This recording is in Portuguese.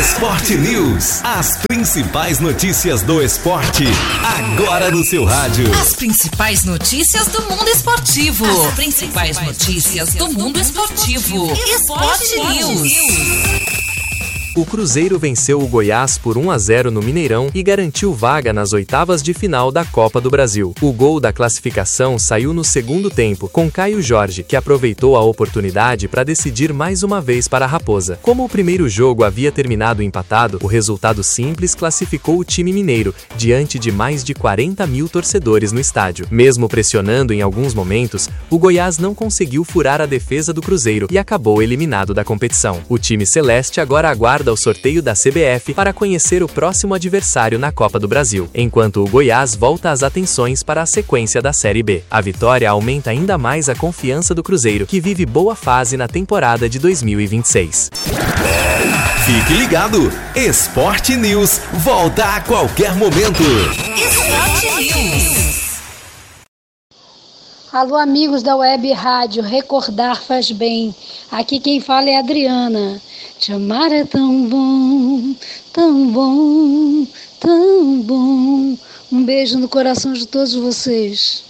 Esporte News. As principais notícias do esporte, agora no seu rádio. As principais notícias do mundo esportivo. As principais notícias do mundo esportivo. Esporte News. O Cruzeiro venceu o Goiás por 1-0 no Mineirão e garantiu vaga nas oitavas de final da Copa do Brasil. O gol da classificação saiu no segundo tempo, com Caio Jorge, que aproveitou a oportunidade para decidir mais uma vez para a Raposa. Como o primeiro jogo havia terminado empatado, o resultado simples classificou o time mineiro, diante de mais de 40 mil torcedores no estádio. Mesmo pressionando em alguns momentos, o Goiás não conseguiu furar a defesa do Cruzeiro e acabou eliminado da competição. O time celeste agora aguarda o sorteio da CBF para conhecer o próximo adversário na Copa do Brasil, enquanto o Goiás volta as atenções para a sequência da Série B. A vitória aumenta ainda mais a confiança do Cruzeiro, que vive boa fase na temporada de 2026. Fique ligado, Esporte News volta a qualquer momento. Esporte News. Alô, amigos da Web Rádio, recordar faz bem. Aqui quem fala é a Adriana. Te amar é tão bom, tão bom, tão bom. Um beijo no coração de todos vocês.